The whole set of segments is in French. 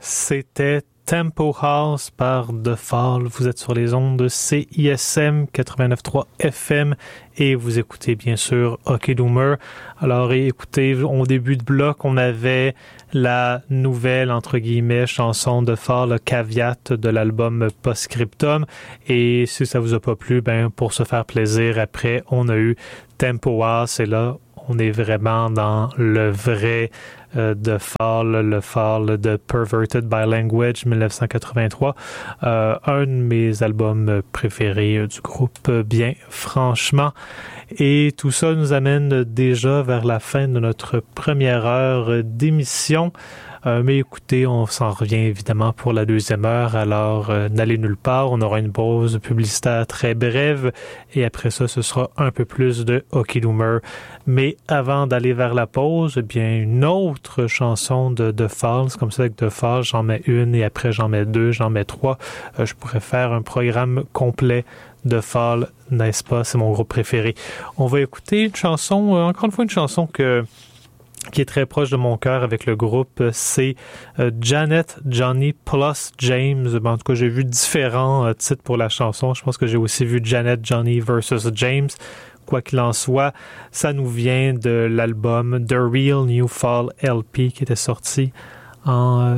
C'était Tempo House par The Fall. Vous êtes sur les ondes de CISM 89.3 FM et vous écoutez bien sûr Hockey Doomer. Alors écoutez, au début de bloc, on avait la nouvelle, entre guillemets, chanson de Fall, le Caveat de l'album Postscriptum. Et si ça vous a pas plu, ben pour se faire plaisir, après, on a eu Tempo House et là, on est vraiment dans le vrai de Fall, le Fall de Perverted by Language 1983. Un de mes albums préférés du groupe, bien franchement. Et tout ça nous amène déjà vers la fin de notre première heure d'émission. Mais écoutez, on s'en revient évidemment pour la deuxième heure, alors n'allez nulle part. On aura une pause publicitaire très brève et après ça, ce sera un peu plus de Hockey Doomer. Mais avant d'aller vers la pause, eh bien, une autre chanson de The Fall, c'est comme ça avec The Fall, j'en mets une et après j'en mets deux, j'en mets trois. Je pourrais faire un programme complet de Fall, n'est-ce pas? C'est mon groupe préféré. On va écouter une chanson, encore une fois une chanson qui est très proche de mon cœur avec le groupe, c'est Janet, Johnny plus James. En tout cas, j'ai vu différents titres pour la chanson. Je pense que j'ai aussi vu Janet, Johnny versus James. Quoi qu'il en soit, ça nous vient de l'album The Real New Fall LP qui était sorti en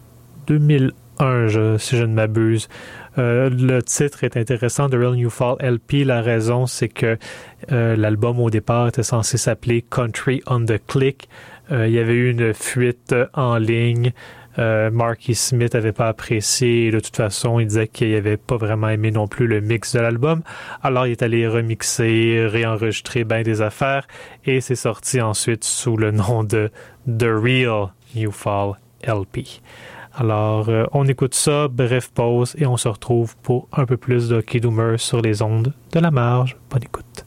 2001, si je ne m'abuse. Le titre est intéressant, The Real New Fall LP. La raison, c'est que l'album, au départ, était censé s'appeler Country on the Click. Il y avait eu une fuite en ligne. Marky Smith n'avait pas apprécié. Et de toute façon, il disait qu'il n'avait pas vraiment aimé non plus le mix de l'album. Alors, il est allé remixer, réenregistrer bien des affaires. Et c'est sorti ensuite sous le nom de The Real New Fall LP. Alors, on écoute ça, bref pause, et on se retrouve pour un peu plus de Hockey Doomer sur les ondes de la marge. Bonne écoute.